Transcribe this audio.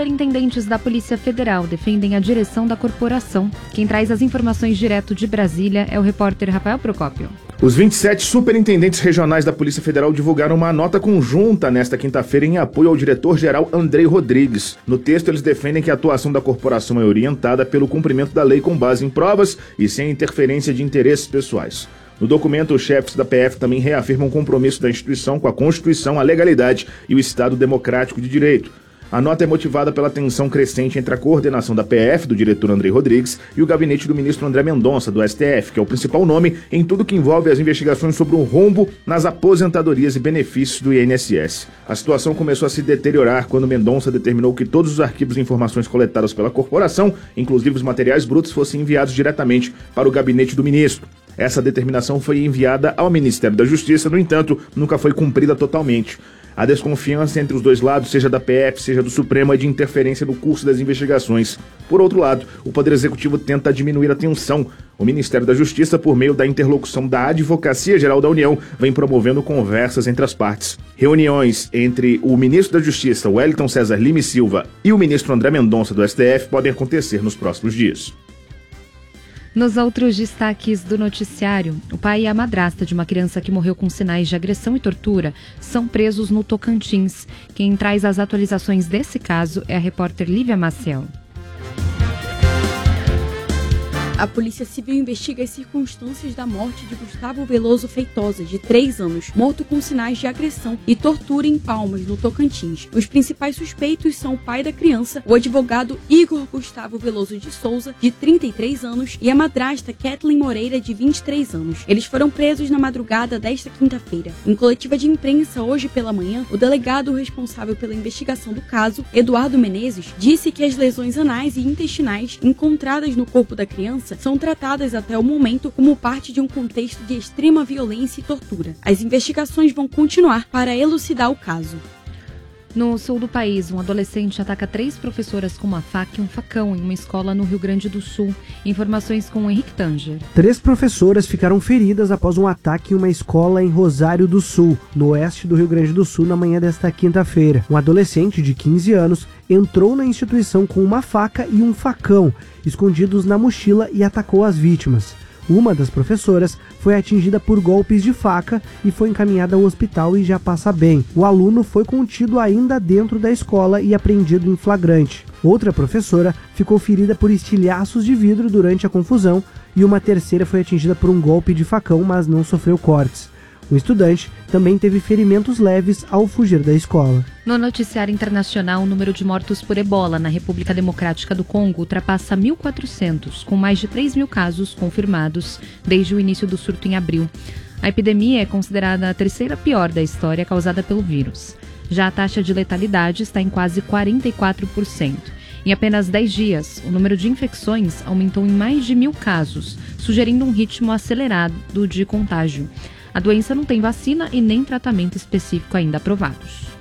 superintendentes da Polícia Federal defendem a direção da corporação. Quem traz as informações direto de Brasília é o repórter Rafael Procópio. Os 27 superintendentes regionais da Polícia Federal divulgaram uma nota conjunta nesta quinta-feira em apoio ao diretor-geral Andrei Rodrigues. No texto, eles defendem que a atuação da corporação é orientada pelo cumprimento da lei com base em provas e sem interferência de interesses pessoais. No documento, os chefes da PF também reafirmam o compromisso da instituição com a Constituição, a legalidade e o Estado democrático de direito. A nota é motivada pela tensão crescente entre a coordenação da PF, do diretor Andrei Rodrigues, e o gabinete do ministro André Mendonça, do STF, que é o principal nome em tudo que envolve as investigações sobre um rombo nas aposentadorias e benefícios do INSS. A situação começou a se deteriorar quando Mendonça determinou que todos os arquivos e informações coletadas pela corporação, inclusive os materiais brutos, fossem enviados diretamente para o gabinete do ministro. Essa determinação foi enviada ao Ministério da Justiça, no entanto, nunca foi cumprida totalmente. A desconfiança entre os dois lados, seja da PF, seja do Supremo, é de interferência no curso das investigações. Por outro lado, o Poder Executivo tenta diminuir a tensão. O Ministério da Justiça, por meio da interlocução da Advocacia Geral da União, vem promovendo conversas entre as partes. Reuniões entre o ministro da Justiça, Wellington César Lima e Silva, e o ministro André Mendonça, do STF, podem acontecer nos próximos dias. Nos outros destaques do noticiário, o pai e a madrasta de uma criança que morreu com sinais de agressão e tortura são presos no Tocantins. Quem traz as atualizações desse caso é a repórter Lívia Maciel. A Polícia Civil investiga as circunstâncias da morte de Gustavo Veloso Feitosa, de 3 anos, morto com sinais de agressão e tortura em Palmas, no Tocantins. Os principais suspeitos são o pai da criança, o advogado Igor Gustavo Veloso de Souza, de 33 anos, e a madrasta Kathleen Moreira, de 23 anos. Eles foram presos na madrugada desta quinta-feira. Em coletiva de imprensa hoje pela manhã, o delegado responsável pela investigação do caso, Eduardo Menezes, disse que as lesões anais e intestinais encontradas no corpo da criança são tratadas até o momento como parte de um contexto de extrema violência e tortura. As investigações vão continuar para elucidar o caso. No sul do país, um adolescente ataca 3 professoras com uma faca e um facão em uma escola no Rio Grande do Sul. Informações com Henrique Tanger. 3 professoras ficaram feridas após um ataque em uma escola em Rosário do Sul, no oeste do Rio Grande do Sul, na manhã desta quinta-feira. Um adolescente de 15 anos entrou na instituição com uma faca e um facão escondidos na mochila e atacou as vítimas. Uma das professoras foi atingida por golpes de faca e foi encaminhada ao hospital e já passa bem. O aluno foi contido ainda dentro da escola e apreendido em flagrante. Outra professora ficou ferida por estilhaços de vidro durante a confusão e uma terceira foi atingida por um golpe de facão, mas não sofreu cortes. O estudante também teve ferimentos leves ao fugir da escola. No noticiário internacional, o número de mortos por ebola na República Democrática do Congo ultrapassa 1.400, com mais de 3.000 casos confirmados desde o início do surto em abril. A epidemia é considerada a terceira pior da história causada pelo vírus. Já a taxa de letalidade está em quase 44%. Em apenas 10 dias, o número de infecções aumentou em mais de 1.000 casos, sugerindo um ritmo acelerado de contágio. A doença não tem vacina e nem tratamento específico ainda aprovados.